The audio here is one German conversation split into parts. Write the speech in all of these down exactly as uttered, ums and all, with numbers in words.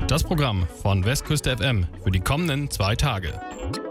Das Programm von Westküste F M für die kommenden zwei Tage.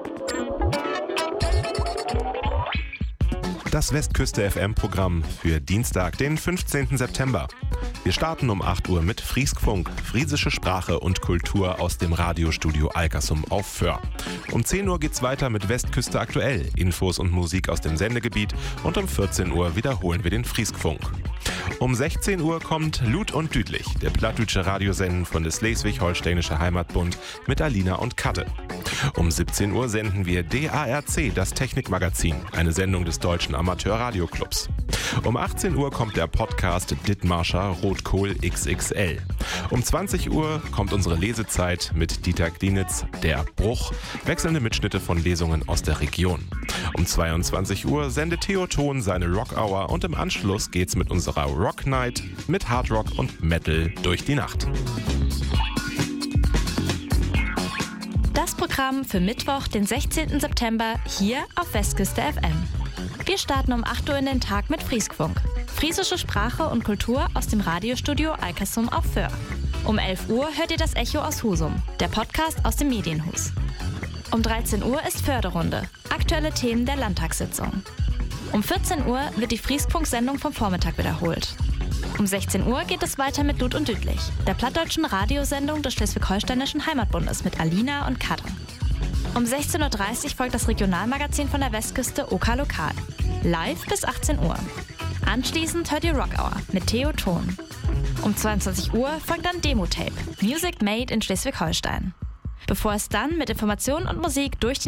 Das Westküste F M-Programm für Dienstag, den fünfzehnten September. Wir starten um acht Uhr mit Frieskfunk, friesische Sprache und Kultur aus dem Radiostudio Alkersum auf Föhr. Um zehn Uhr geht's weiter mit Westküste aktuell, Infos und Musik aus dem Sendegebiet, und um vierzehn Uhr wiederholen wir den Frieskfunk. Um sechzehn Uhr kommt Lut und Düdlich, der plattdütsche Radiosenden von der Schleswig-Holsteinische Heimatbund mit Alina und Katte. Um siebzehn Uhr senden wir D A R C, das Technikmagazin, eine Sendung des Deutschen Amateur-Radioclubs. Um achtzehn Uhr kommt der Podcast Dithmarscher Rotkohl X X L. Um zwanzig Uhr kommt unsere Lesezeit mit Dieter Glinitz, Der Bruch, wechselnde Mitschnitte von Lesungen aus der Region. Um zweiundzwanzig Uhr sendet Theo Ton seine Rock Hour und im Anschluss geht's mit unserer Rock Night mit Hard Rock und Metal durch die Nacht. Das Programm für Mittwoch, den sechzehnten September, hier auf Westküste F M. Wir starten um acht Uhr in den Tag mit Frieskfunk. Friesische Sprache und Kultur aus dem Radiostudio Alkersum auf Föhr. Um elf Uhr hört ihr das Echo aus Husum, der Podcast aus dem Medienhus. Um dreizehn Uhr ist Förderrunde, aktuelle Themen der Landtagssitzung. Um vierzehn Uhr wird die Frieskfunk-Sendung vom Vormittag wiederholt. Um sechzehn Uhr geht es weiter mit Lut und Düdlich, der plattdeutschen Radiosendung des Schleswig-Holsteinischen Heimatbundes mit Alina und Katte. Um sechzehn Uhr dreißig folgt das Regionalmagazin von der Westküste OK Lokal. Live bis achtzehn Uhr. Anschließend hört ihr Rock Hour mit Theo Ton. Um zweiundzwanzig Uhr folgt dann Demo-Tape, Music Made in Schleswig-Holstein. Bevor es dann mit Informationen und Musik durch die